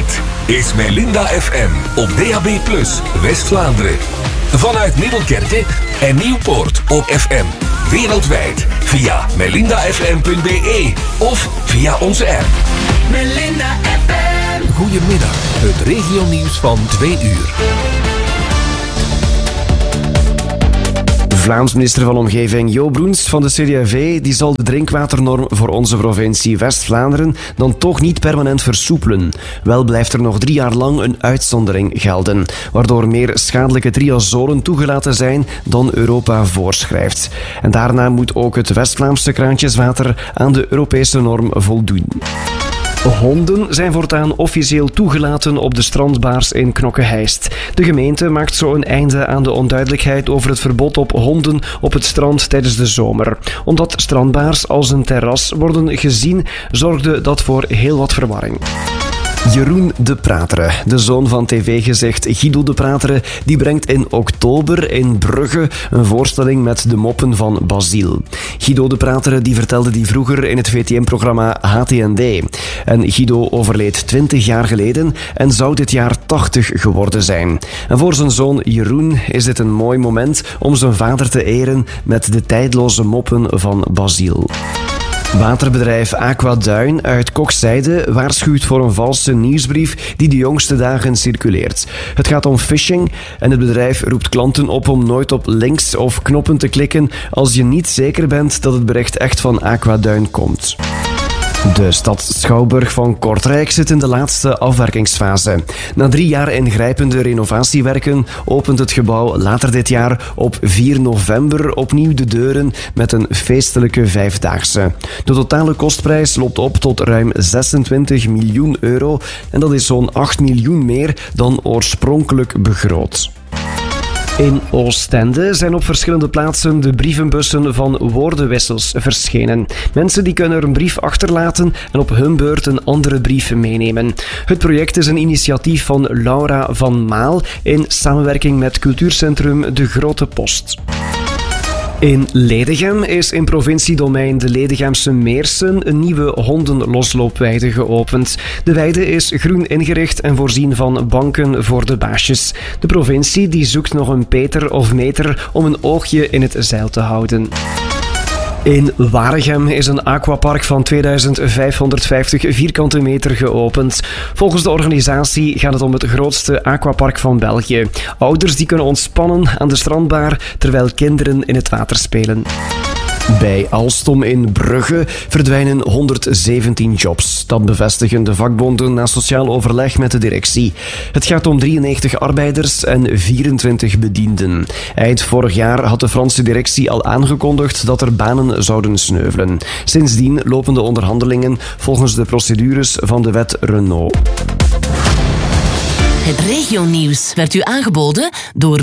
Dit is Melinda FM op DAB+, West-Vlaanderen. Vanuit Middelkerke en Nieuwpoort op FM. Wereldwijd via melindafm.be of via onze app. Melinda FM. Goedemiddag, het regionieuws van 2 uur. Vlaams minister van Omgeving Jo Broens van de CD&V die zal de drinkwaternorm voor onze provincie West-Vlaanderen dan toch niet permanent versoepelen. Wel blijft er nog 3 jaar lang een uitzondering gelden, waardoor meer schadelijke triazolen toegelaten zijn dan Europa voorschrijft. En daarna moet ook het West-Vlaamse kraantjeswater aan de Europese norm voldoen. Honden zijn voortaan officieel toegelaten op de strandbaars in Knokke-Heist. De gemeente maakt zo een einde aan de onduidelijkheid over het verbod op honden op het strand tijdens de zomer. Omdat strandbaars als een terras worden gezien, zorgde dat voor heel wat verwarring. Jeroen de Prateren, de zoon van tv-gezicht Guido de Prateren, die brengt in oktober in Brugge een voorstelling met de moppen van Basile. Guido de Prateren die vertelde die vroeger in het VTM-programma HTND. En Guido overleed 20 jaar geleden en zou dit jaar 80 geworden zijn. En voor zijn zoon Jeroen is dit een mooi moment om zijn vader te eren met de tijdloze moppen van Basile. Waterbedrijf Aquaduin uit Kokzijde waarschuwt voor een valse nieuwsbrief die de jongste dagen circuleert. Het gaat om phishing en het bedrijf roept klanten op om nooit op links of knoppen te klikken als je niet zeker bent dat het bericht echt van Aquaduin komt. De stad Schouwburg van Kortrijk zit in de laatste afwerkingsfase. Na 3 jaar ingrijpende renovatiewerken opent het gebouw later dit jaar op 4 november opnieuw de deuren met een feestelijke 5-daagse. De totale kostprijs loopt op tot ruim 26 miljoen euro en dat is zo'n 8 miljoen meer dan oorspronkelijk begroot. In Oostende zijn op verschillende plaatsen de brievenbussen van woordenwissels verschenen. Mensen die kunnen er een brief achterlaten en op hun beurt een andere brief meenemen. Het project is een initiatief van Laura van Maal in samenwerking met cultuurcentrum De Grote Post. In Ledegem is in provinciedomein de Ledegemse Meersen een nieuwe hondenlosloopweide geopend. De weide is groen ingericht en voorzien van banken voor de baasjes. De provincie die zoekt nog een Peter of meter om een oogje in het zeil te houden. In Waregem is een aquapark van 2550 vierkante meter geopend. Volgens de organisatie gaat het om het grootste aquapark van België. Ouders die kunnen ontspannen aan de strandbaar terwijl kinderen in het water spelen. Bij Alstom in Brugge verdwijnen 117 jobs. Dat bevestigen de vakbonden na sociaal overleg met de directie. Het gaat om 93 arbeiders en 24 bedienden. Eind vorig jaar had de Franse directie al aangekondigd dat er banen zouden sneuvelen. Sindsdien lopen de onderhandelingen volgens de procedures van de wet Renault. Het regionieuws werd u aangeboden door